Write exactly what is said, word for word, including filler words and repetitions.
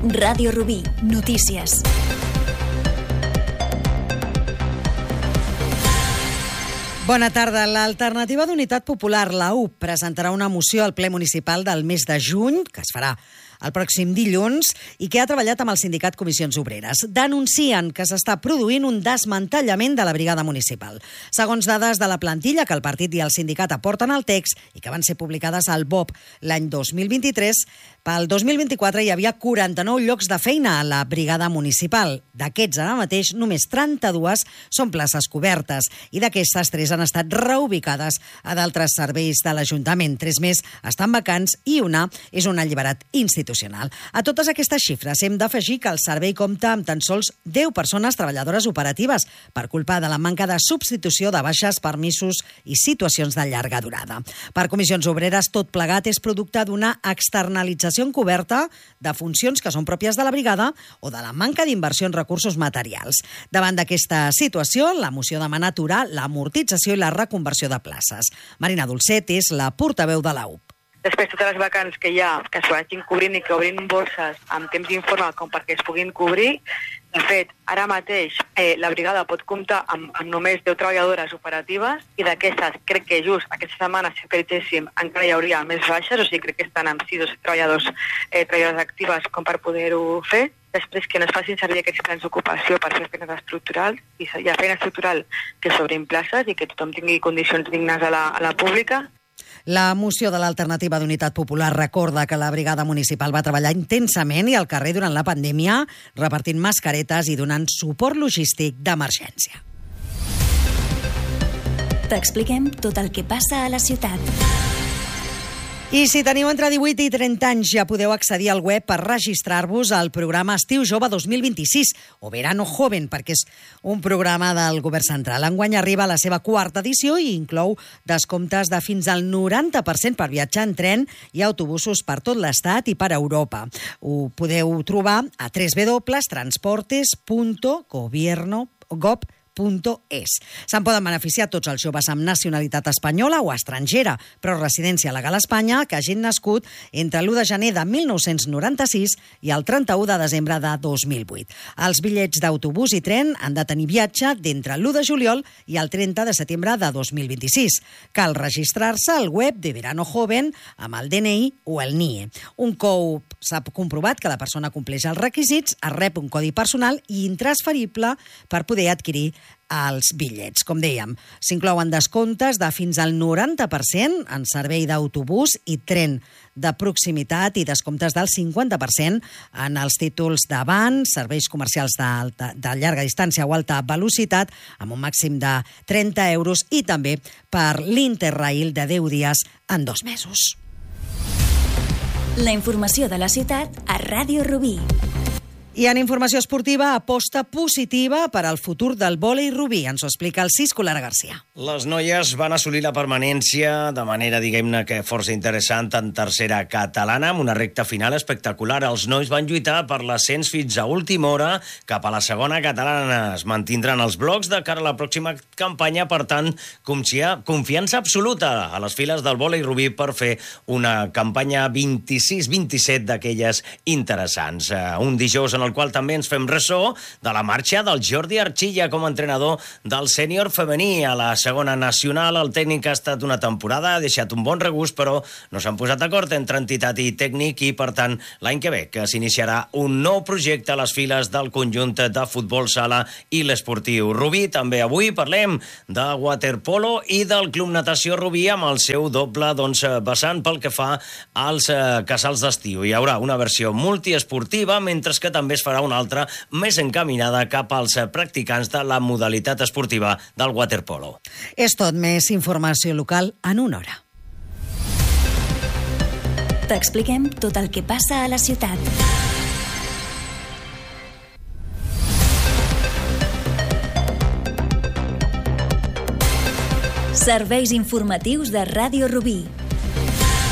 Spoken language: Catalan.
Ràdio Rubí, notícies. Bona tarda. L'Alternativa d'Unitat Popular, la U P, presentarà una moció al ple municipal del mes de juny, que es farà el pròxim dilluns, i que ha treballat amb el sindicat Comissions Obreres. Denuncien que s'està produint un desmantellament de la brigada municipal. Segons dades de la plantilla que el partit i el sindicat aporten al text i que van ser publicades al B O P l'any dos mil vint-i-tres, pel dos mil vint-i-quatre hi havia quaranta-nou llocs de feina a la brigada municipal. D'aquests, ara mateix, només trenta-dos són places cobertes i d'aquestes tres han estat reubicades a d'altres serveis de l'Ajuntament. Tres més estan vacants i una és un alliberat institucional. A totes aquestes xifres hem d'afegir que el servei compta amb tan sols deu persones treballadores operatives per culpa de la manca de substitució de baixes, permisos i situacions de llarga durada. Per Comissions Obreres, tot plegat és producte d'una externalització encoberta de funcions que són pròpies de la brigada o de la manca d'inversió en recursos materials. Davant d'aquesta situació, la moció demana aturar l'amortització i la reconversió de places. Marina Dolcet és la portaveu de la U P. Després, totes les vacants que hi ha, que s'ho vagin cobrint i que obrin borses amb temps informal com perquè es puguin cobrir. De fet, ara mateix eh, la brigada pot comptar amb, amb només deu treballadores operatives i d'aquestes, crec que just aquesta setmana, si acreditéssim, encara hi hauria més baixes, o sigui, crec que estan amb sis o set treballadors, eh, treballadores actives com per poder-ho fer. Després, que no es facin servir aquests plans d'ocupació per fer feines estructurals, i hi ha feina estructural que s'obrin places i que tothom tingui condicions dignes a la, a la pública. La moció de l'Alternativa d'Unitat Popular recorda que la brigada municipal va treballar intensament i al carrer durant la pandèmia, repartint mascaretes i donant suport logístic d'emergència. T'expliquem tot el que passa a la ciutat. I si teniu entre divuit i trenta anys ja podeu accedir al web per registrar-vos al programa Estiu Jove dos mil vint-i-sis, o Verano Joven, perquè és un programa del Govern Central. Enguany arriba a la seva quarta edició i inclou descomptes de fins al noranta per cent per viatjar en tren i autobusos per tot l'Estat i per Europa. Ho podeu trobar a w w w punt transportes punt gobierno gov punt es. Se'n poden beneficiar tots els joves amb nacionalitat espanyola o estrangera, però residència legal a Espanya, que hagin nascut entre l'u de gener de mil nou-cents noranta-sis i el trenta-u de desembre de dos mil vuit. Els bitllets d'autobús i tren han de tenir viatge d'entre l'u de juliol i el trenta de setembre de dos mil vint-i-sis. Cal registrar-se al web de Verano Joven amb el D N I o el N I E. Un cop s'ha comprovat que la persona compleix els requisits, es rep un codi personal i intransferible per poder adquirir els bitllets. Com dèiem, s'inclouen descomptes de fins al noranta per cent en servei d'autobús i tren de proximitat i descomptes del cinquanta per cent en els títols d'avant, serveis comercials de, de llarga distància o alta velocitat, amb un màxim de trenta euros, i també per l'Interrail de deu dies en dos mesos. La informació de la ciutat a Ràdio Rubí. I en informació esportiva, aposta positiva per al futur del vòlei rubí. Ens ho explica el Cisco Lara Garcia. Les noies van assolir la permanència de manera, diguem-ne, que força interessant en tercera catalana, amb una recta final espectacular. Els nois van lluitar per l'ascens fins a última hora cap a la segona catalana. Es mantindran els blocs de cara a la pròxima campanya, per tant, confiança absoluta a les files del vòlei rubí per fer una campanya vint-i-sis vint-i-set d'aquelles interessants. Un dijous en el qual també ens fem ressò de la marxa del Jordi Archilla com a entrenador del sènior femení a la segona nacional. El tècnic ha estat una temporada, ha deixat un bon regust, però no s'han posat d'acord entre entitat i tècnic i, per tant, l'any que ve que s'iniciarà un nou projecte a les files del conjunt de futbol sala i l'esportiu Rubí. També avui parlem de waterpolo i del Club Natació Rubí amb el seu doble doncs, vessant pel que fa als eh, casals d'estiu. Hi haurà una versió multiesportiva, mentre que també es farà una altra més encaminada cap als practicants de la modalitat esportiva del waterpolo. És tot. Més informació local en una hora. T'expliquem tot el que passa a la ciutat. Serveis informatius de Ràdio Rubí.